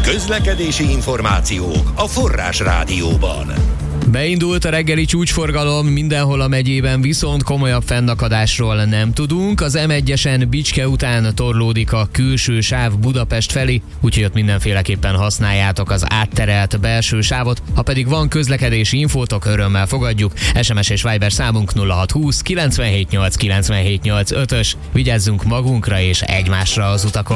Közlekedési információk a Forrás Rádióban. Beindult a reggeli csúcsforgalom, mindenhol a megyében, viszont komolyabb fennakadásról nem tudunk. Az M1-esen Bicske után torlódik a külső sáv Budapest felé, úgyhogy ott mindenféleképpen használjátok az átterelt belső sávot. Ha pedig van közlekedési infótok, örömmel fogadjuk. SMS és Viber számunk 0620 978 978 5-ös. Vigyázzunk magunkra és egymásra az utakon.